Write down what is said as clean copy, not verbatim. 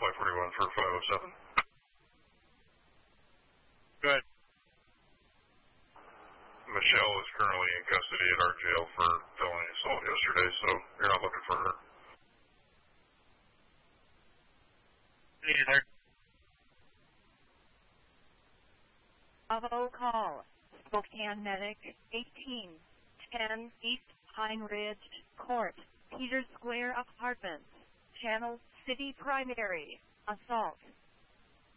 Flight 41 for 507. Good. Michelle is currently in custody at our jail for felony assault yesterday, so you're not looking for her. Neither. Bravo call. Spokane Medic 1810 East Pine Ridge Court, Peters Square Apartments, Channel City Primary, assault.